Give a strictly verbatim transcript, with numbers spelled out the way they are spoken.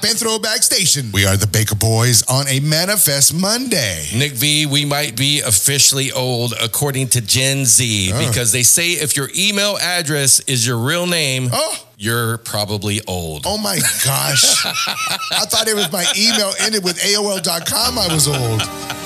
and Throwback Station. We are the Baker Boys on a Manifest Monday. Nick V, we might be officially old according to Gen Z oh. because they say if your email address is your real name, oh. you're probably old. Oh my gosh. I thought it was my email ended with A O L dot com I was old.